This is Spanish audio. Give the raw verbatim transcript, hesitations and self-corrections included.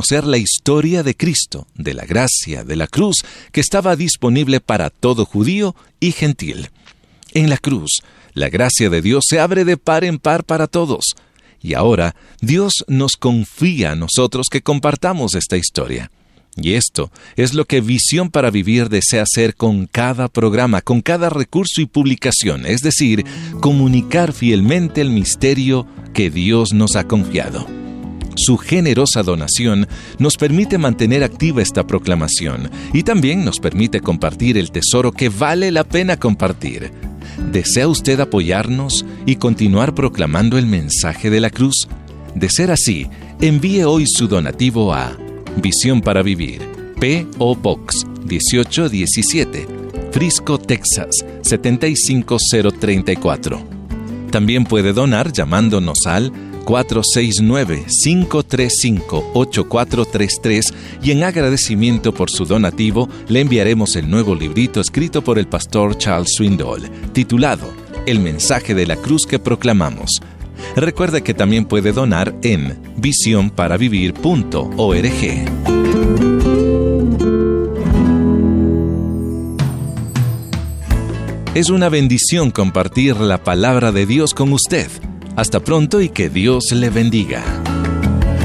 conocer la historia de Cristo, de la gracia, de la cruz, que estaba disponible para todo judío y gentil. En la cruz, la gracia de Dios se abre de par en par para todos. Y ahora, Dios nos confía a nosotros que compartamos esta historia. Y esto es lo que Visión para Vivir desea hacer con cada programa, con cada recurso y publicación, es decir, comunicar fielmente el misterio que Dios nos ha confiado. Su generosa donación nos permite mantener activa esta proclamación y también nos permite compartir el tesoro que vale la pena compartir. ¿Desea usted apoyarnos y continuar proclamando el mensaje de la cruz? De ser así, envíe hoy su donativo a Visión para Vivir, P O Box dieciocho diecisiete, Frisco, Texas setenta y cinco cero treinta y cuatro. También puede donar llamándonos al cuatro seis nueve, cinco tres cinco, ocho cuatro tres tres y en agradecimiento por su donativo le enviaremos el nuevo librito escrito por el pastor Charles Swindoll, titulado El mensaje de la cruz que proclamamos. Recuerde que también puede donar en visión para vivir punto org. Es una bendición compartir la palabra de Dios con usted. Hasta pronto y que Dios le bendiga.